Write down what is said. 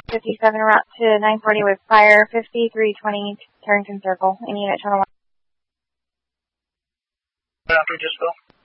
57 route to 940 with fire 5320 Tarrington Circle. Any unit channel 1. After just go.